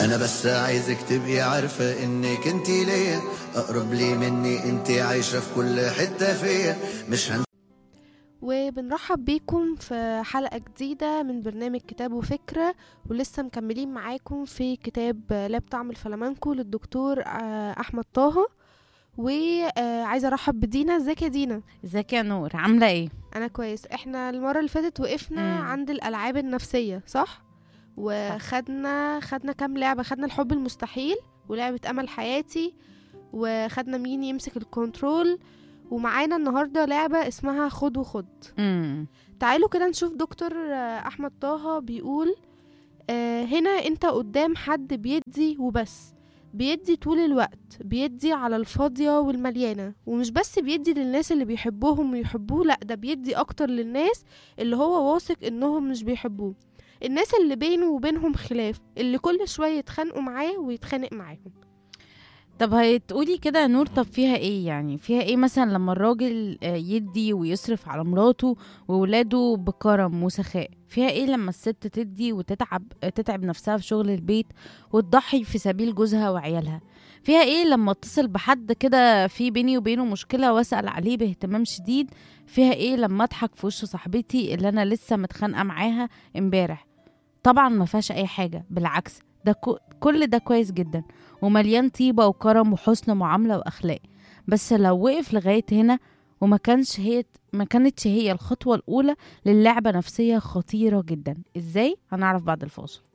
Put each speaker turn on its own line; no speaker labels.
انا بس عايزك تبقي عارفة انك انتي ليا اقرب لي مني، انتي عايشة في كل حتة فيا. مش
وبنرحب بيكم في حلقة جديدة من برنامج كتاب وفكرة، ولسه مكملين معاكم في كتاب لا بطعم الفلامنكو للدكتور أحمد طه. وعايزة أرحب بدينا. ازيك يا دينا؟
ازيك يا نور، عاملة ايه؟
أنا كويس. احنا المرة اللي فاتت وقفنا
مم.
عند الألعاب النفسية، صح؟
صح.
خدنا كام لعبة. خدنا الحب المستحيل ولعبة أمل حياتي، وخدنا مين يمسك الكنترول، ومعانا النهاردة لعبة اسمها خد وخد.
مم.
تعالوا كده نشوف دكتور أحمد طه بيقول هنا انت قدام حد بيدي وبس، بيدي طول الوقت، بيدي على الفاضية والمليانة، ومش بس بيدي للناس اللي بيحبوهم ويحبوه، لأ ده بيدي أكتر للناس اللي هو واثق إنهم مش بيحبوه، الناس اللي بينه وبينهم خلاف، اللي كل شوية يتخانقوا معاه ويتخانق معاهم.
طب هتقولي كده يا نور، طب فيها ايه؟ يعني فيها ايه مثلا لما الراجل يدي ويصرف على مراته وولاده بكرم وسخاء؟ فيها ايه لما الست تدي تتعب نفسها في شغل البيت وتضحي في سبيل جوزها وعيالها؟ فيها ايه لما اتصل بحد كده في بيني وبينه مشكلة واسأل عليه باهتمام شديد؟ فيها ايه لما اضحك في وش صاحبتي اللي انا لسه متخانقة معاها امبارح؟ طبعا ما فيهاش اي حاجة، بالعكس ده كل ده كويس جدا ومليان طيبة وكرم وحسن معاملة واخلاق. بس لو وقف لغاية هنا ما كانتش هي الخطوة الأولى للعبة نفسية خطيرة جدا. ازاي؟ هنعرف بعد الفاصل.